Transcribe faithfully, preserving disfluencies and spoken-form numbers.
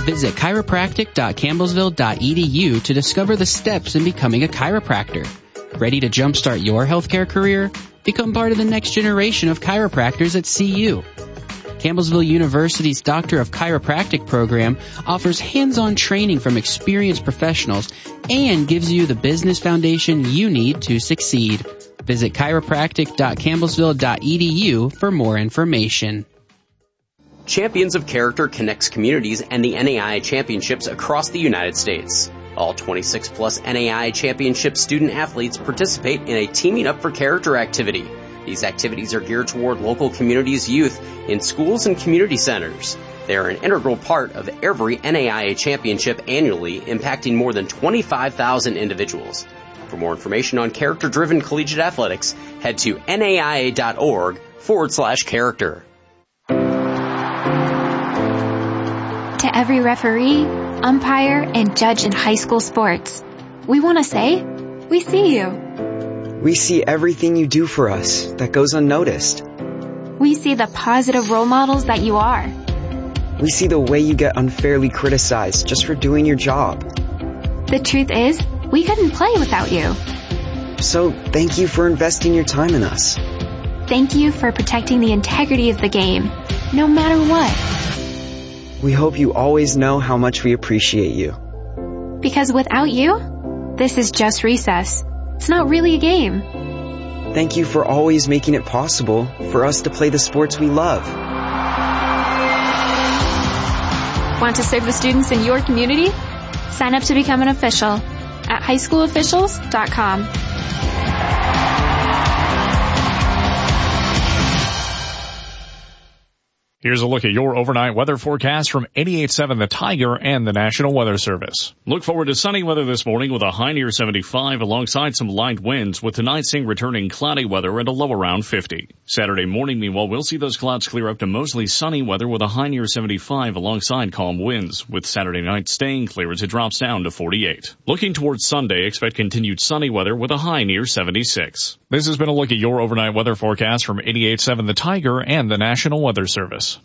Visit chiropractic dot campbellsville dot e d u to discover the steps in becoming a chiropractor. Ready to jumpstart your healthcare career? Become part of the next generation of chiropractors at C U. Campbellsville University's Doctor of Chiropractic program offers hands-on training from experienced professionals and gives you the business foundation you need to succeed. Visit chiropractic dot campbellsville dot e d u for more information. Champions of Character connects communities and the N A I A championships across the United States. All twenty-six plus N A I A championship student athletes participate in a Teaming Up for Character activity. These activities are geared toward local communities' youth in schools and community centers. They are an integral part of every N A I A championship annually, impacting more than twenty-five thousand individuals. For more information on character-driven collegiate athletics, head to N A I A dot org forward slash character. To every referee, umpire, and judge in high school sports, we want to say, we see you. We see everything you do for us that goes unnoticed. We see the positive role models that you are. We see the way you get unfairly criticized just for doing your job. The truth is, we couldn't play without you. So thank you for investing your time in us. Thank you for protecting the integrity of the game, no matter what. We hope you always know how much we appreciate you. Because without you, this is just recess. It's not really a game. Thank you for always making it possible for us to play the sports we love. Want to serve the students in your community? Sign up to become an official at high school officials dot com. Here's a look at your overnight weather forecast from eighty-eight point seven The Tiger and the National Weather Service. Look forward to sunny weather this morning with a high near seventy-five alongside some light winds, with tonight seeing returning cloudy weather and a low around fifty. Saturday morning, meanwhile, we'll see those clouds clear up to mostly sunny weather with a high near seventy-five alongside calm winds, with Saturday night staying clear as it drops down to forty-eight. Looking towards Sunday, expect continued sunny weather with a high near seventy-six. This has been a look at your overnight weather forecast from eighty-eight point seven The Tiger and the National Weather Service.